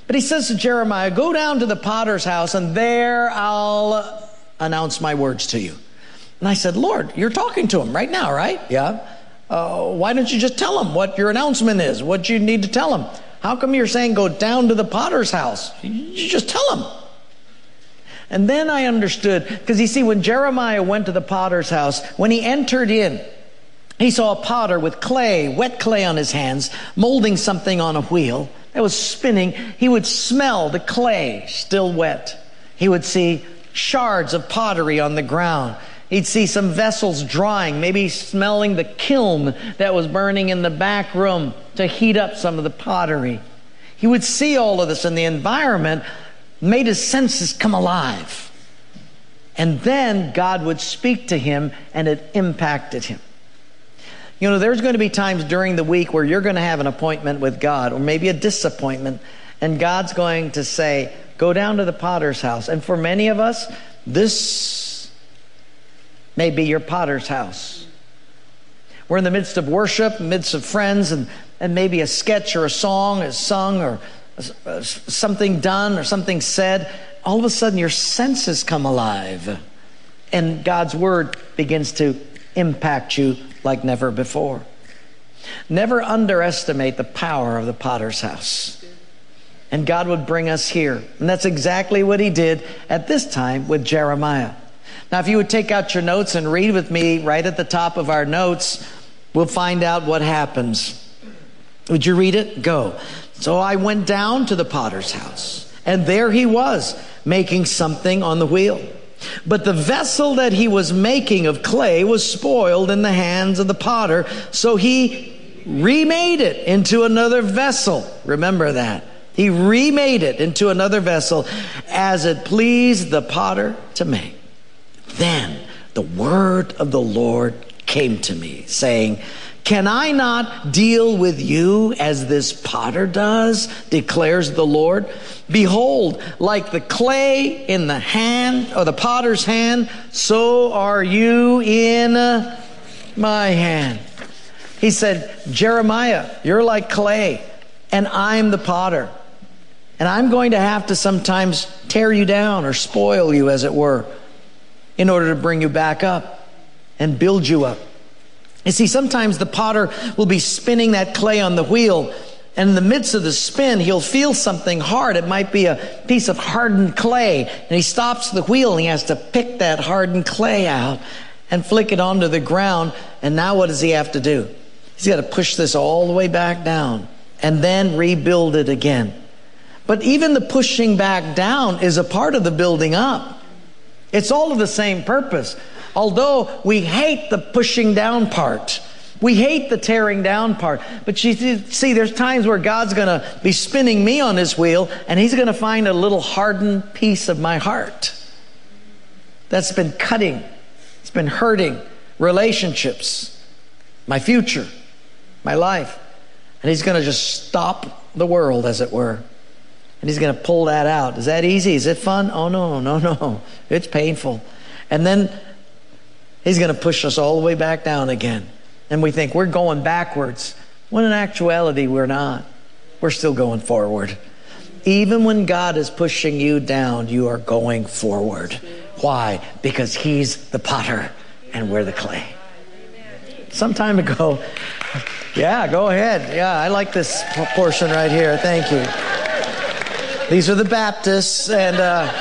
But he says to Jeremiah, go down to the potter's house, and there I'll announce my words to you. And I said, Lord, you're talking to him right now, right? Yeah. Why don't you just tell him what your announcement is, what you need to tell him? How come you're saying go down to the potter's house? You just tell him. And then I understood, because you see, when Jeremiah went to the potter's house, when he entered in, he saw a potter with clay, wet clay on his hands, molding something on a wheel that was spinning. He would smell the clay still wet. He would see shards of pottery on the ground. He'd see some vessels drying, maybe smelling the kiln that was burning in the back room to heat up some of the pottery. He would see all of this, and the environment made his senses come alive. And then God would speak to him, and it impacted him. You know, there's going to be times during the week where you're going to have an appointment with God, or maybe a disappointment, and God's going to say, go down to the potter's house. And for many of us, this may be your potter's house. We're in the midst of worship, midst of friends, and maybe a sketch or a song is sung, or something done or something said. All of a sudden your senses come alive, and God's word begins to impact you like never before. Never underestimate the power of the potter's house. And God would bring us here. And that's exactly what he did at this time with Jeremiah. Now, if you would take out your notes and read with me right at the top of our notes, we'll find out what happens. Would you read it? Go. So I went down to the potter's house, and there he was, making something on the wheel. But the vessel that he was making of clay was spoiled in the hands of the potter, so he remade it into another vessel. Remember that. He remade it into another vessel as it pleased the potter to make. Then the word of the Lord came to me, saying, can I not deal with you as this potter does, declares the Lord? Behold, like the clay in the hand, or the potter's hand, so are you in my hand. He said, Jeremiah, you're like clay, and I'm the potter. And I'm going to have to sometimes tear you down or spoil you, as it were, in order to bring you back up and build you up. You see, sometimes the potter will be spinning that clay on the wheel, and in the midst of the spin, he'll feel something hard. It might be a piece of hardened clay, and he stops the wheel, and he has to pick that hardened clay out and flick it onto the ground. And now what does he have to do? He's got to push this all the way back down and then rebuild it again. But even the pushing back down is a part of the building up. It's all of the same purpose. Although we hate the pushing down part, we hate the tearing down part. But you see, there's times where God's going to be spinning me on his wheel, and he's going to find a little hardened piece of my heart that's been cutting, it's been hurting relationships, my future, my life. And he's going to just stop the world, as it were. And he's going to pull that out. Is that easy? Is it fun? Oh, no. It's painful. And then he's going to push us all the way back down again. And we think we're going backwards, when in actuality we're not. We're still going forward. Even when God is pushing you down, you are going forward. Why? Because he's the potter and we're the clay. Some time ago, yeah, go ahead. Yeah, I like this portion right here. Thank you. These are the Baptists, and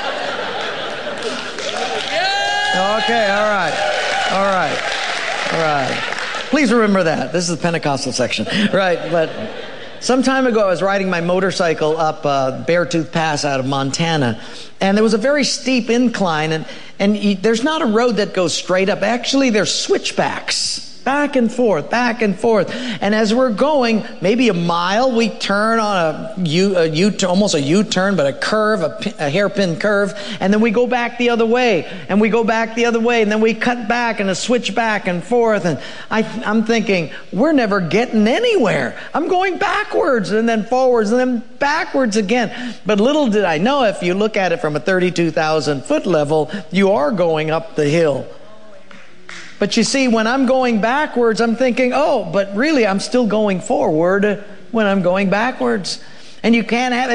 okay, all right. Please remember that. This is the Pentecostal section. Right, but some time ago I was riding my motorcycle up Beartooth Pass out of Montana, and there was a very steep incline, and there's not a road that goes straight up. Actually, there's switchbacks. Back and forth. And as we're going, maybe a mile, we turn on almost a U-turn, but a curve, a hairpin curve. And then we go back the other way. And we go back the other way. And then we cut back and a switch back and forth. And I'm thinking, we're never getting anywhere. I'm going backwards and then forwards and then backwards again. But little did I know, if you look at it from a 32,000 foot level, you are going up the hill. But you see, when I'm going backwards, I'm thinking, oh, but really I'm still going forward when I'm going backwards. And you can't have